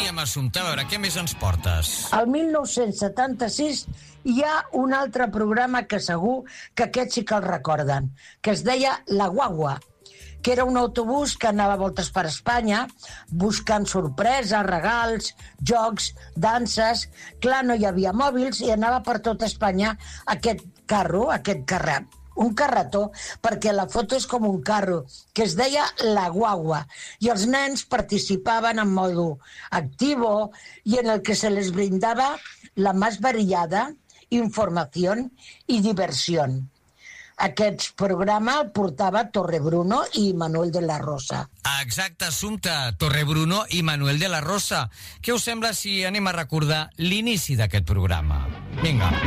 teníem, Assumpta? A veure, què més ens portes? El 1976 hi ha un altre programa que segur que aquests sí que el recorden, que es deia La Guagua, que era un autobús que anava a voltes per Espanya buscant sorpreses, regals, jocs, danses. Clar, no hi havia mòbils i anava per tot Espanya aquest carro, aquest carret. Un carretó, perquè la foto és com un carro, que es deia La Guagua, i els nens participaven en modo activo i en el que se les brindava la més variada informació i diversió. Aquest programa el portava Torrebruno i Manuel de la Rosa. Exacte, Assumpta, Torrebruno i Manuel de la Rosa. Què us sembla si anem a recordar l'inici d'aquest programa? Vinga.